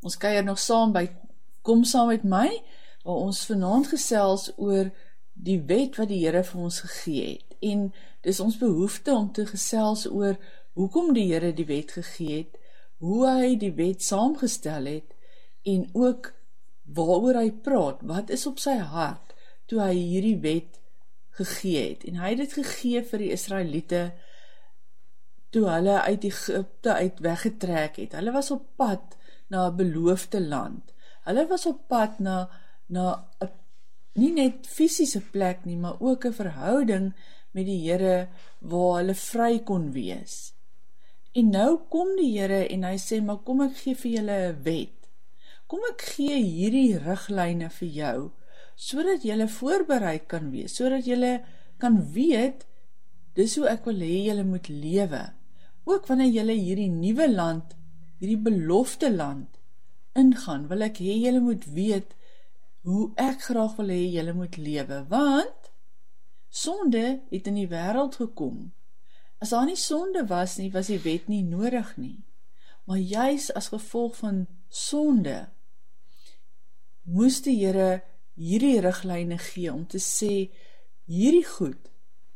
Ons kuier nog saam by Kom Saam Met My, waar ons vanaand gesels oor die wet wat die Here vir ons gegee het. En dis ons behoefte om te gesels oor hoekom die Here die wet gegee het, hoe hy die wet saamgestel het, en ook waaroor hy praat, wat is op sy hart, toe hy hierdie wet gegee het. En hy het dit gegee vir die Israeliete, toe hulle uit Egipte uit weggetrek het. Hulle was op pad na 'n beloofde land. Hulle was op pad na 'n nie net fisiese plek nie, maar ook 'n verhouding met die Here waar hulle vry kon wees. En nou kom die Here en hy sê, maar kom ek gee vir julle 'n wet. Kom ek gee hierdie riglyne vir jou, sodat julle voorbereid kan wees, sodat julle kan weet, dis hoe ek wil hê julle moet lewe. Ook wanneer julle hierdie nuwe land, hierdie belofte land ingaan, wil ek hê julle moet weet hoe ek graag wil hê julle moet lewe, want sonde het in die wêreld gekom. As daar nie sonde was nie, was die wet nie nodig nie. Maar juis as gevolg van sonde, moes die Here hierdie riglyne gee om te sê, hierdie goed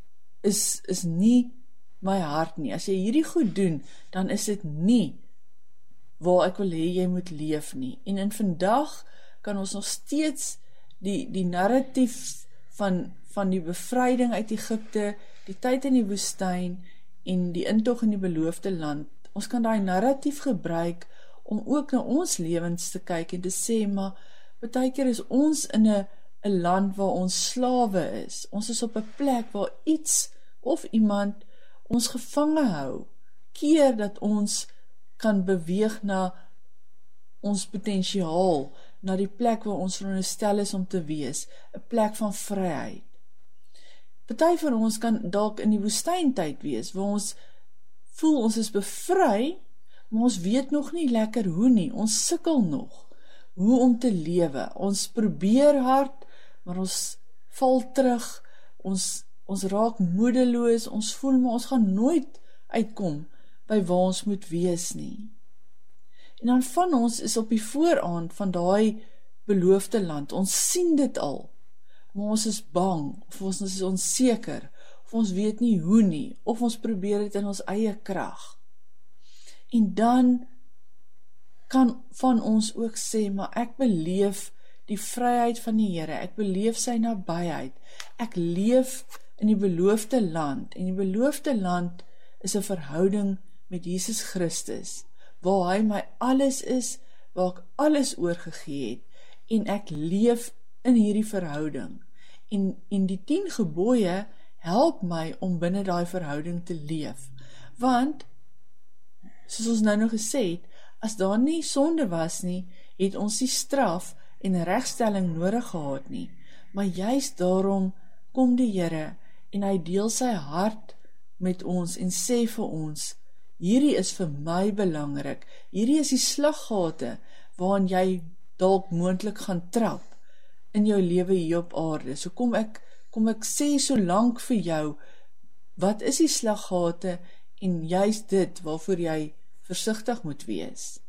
is nie my hart nie. As jy hierdie goed doen, dan is dit nie waar ek wil hê jy moet leef nie. En in vandag kan ons nog steeds die narratief van die bevryding uit Egipte, die tyd in die woestyn en die intog in die beloofde land, ons kan daai narratief gebruik om ook na ons lewens te kyk en te sê, maar baie keer is ons in 'n land waar ons slawe is. Ons is op 'n plek waar iets of iemand ons gevange hou, keer dat ons kan beweeg na ons potensiaal, na die plek waar ons veronderstel is om te wees, 'n plek van vryheid. Party van ons kan dalk in die woestyntyd wees, waar ons voel ons is bevry, maar ons weet nog nie lekker hoe nie, ons sukkel nog, hoe om te lewe. Ons probeer hard, maar ons val terug, ons raak moedeloos, ons voel maar ons gaan nooit uitkom by waar ons moet wees nie. En dan van ons is op die vooraand van daai beloofde land, ons sien dit al, maar ons is bang, of ons is onseker, of ons weet nie hoe nie, of ons probeer dit in ons eie krag. En dan kan van ons ook sê, maar ek beleef die vryheid van die Here, ek beleef sy nabyheid, ek leef in die beloofde land, en die beloofde land is 'n verhouding met Jesus Christus, waar hy my alles is, waar ek alles oorgegee het, en ek leef in hierdie verhouding, en die 10 gebooie help my om binne daai verhouding te leef, want, soos ons nou gesê het, as daar nie sonde was nie, het ons nie straf en regstelling nodig gehad nie, maar juist daarom kom die Here, en hy deel sy hart met ons, en sê vir ons, hierdie is vir my belangrik, hierdie is die slaggate, waarin jy dalk moontlik gaan trap, in jou lewe hier op aarde. So kom ek sê so lank vir jou, wat is die slaggate, en juist dit, waarvoor jy versigtig moet wees.